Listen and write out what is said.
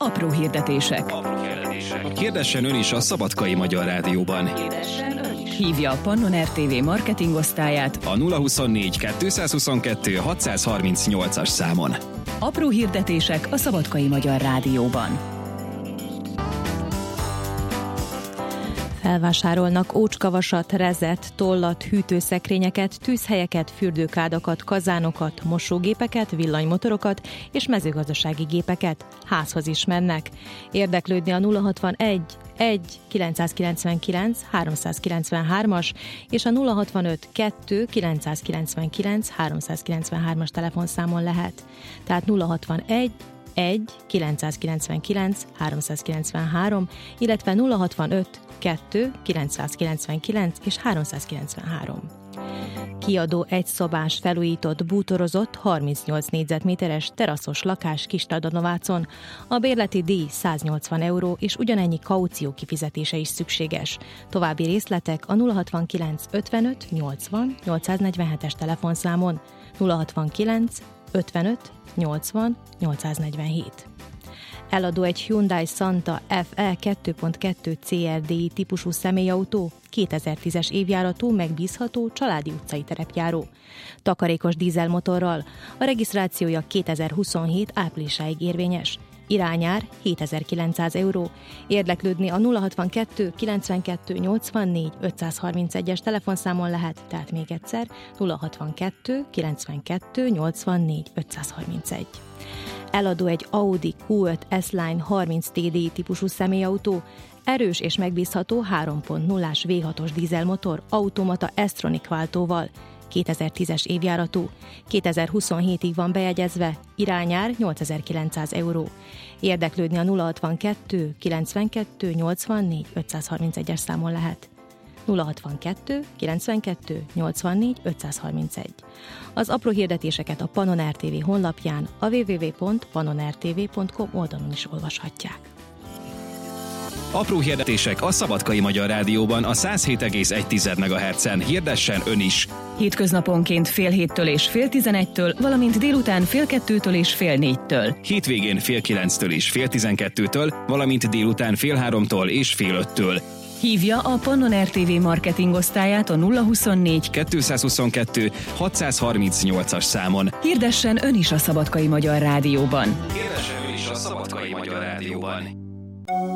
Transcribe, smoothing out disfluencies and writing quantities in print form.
Apró hirdetések. Hirdessen ön is a Szabadkai Magyar Rádióban. Hívja a Pannon RTV marketingosztályát A 024 222 638-as számon. Apró hirdetések a Szabadkai Magyar Rádióban. Felvásárolnak ócskavasat, rezet, tollat, hűtőszekrényeket, tűzhelyeket, fürdőkádakat, kazánokat, mosógépeket, villanymotorokat és mezőgazdasági gépeket. Házhoz is mennek. Érdeklődni a 061 1 999 393-as és a 065 2 999 393-as telefonszámon lehet. Tehát 061 1 999 393, illetve 065 2 999 és 393. Kiadó egyszobás felújított, bútorozott, 38 négyzetméteres teraszos lakás Kistardanovátszon. A bérleti díj 180 euró és ugyanennyi kaució kifizetése is szükséges. További részletek a 069 55 80 847-es telefonszámon, 069 55 80 847. Eladó egy Hyundai Santa FE 2.2 CRDI típusú személyautó, 2010-es évjáratú, megbízható, családi utcai terepjáró. Takarékos dízelmotorral, a regisztrációja 2027 áprilisáig érvényes. Irányár 7900 euró. Érdeklődni a 062 92 84 531-es telefonszámon lehet, tehát még egyszer 062 92 84 531. Eladó egy Audi Q5 S-Line 30 TDI típusú személyautó, erős és megbízható 3.0-ás V6-os dízelmotor, automata S-Tronic váltóval, 2010-es évjáratú, 2027-ig van bejegyezve, irányár 8900 euró. Érdeklődni a 062 92 84 531-es számon lehet. 062 92 84 531. Az apró hirdetéseket a Pannon RTV honlapján, a www.pannonrtv.com oldalon is olvashatják. Apró hirdetések a Szabadkai Magyar Rádióban a 107,1 MHz-en. Hirdessen ön is! Hétköznaponként fél héttől és fél 11-től, valamint délután fél 2-től és fél 4-től. Hétvégén fél 9-től és fél 12-től, valamint délután fél 3-tól és fél 5-től. Hívja a Pannon RTV marketingosztályát a 024 222 638-as számon. Hirdessen ön is a Szabadkai Magyar Rádióban. Hirdessen ön is a Szabadkai Magyar Rádióban.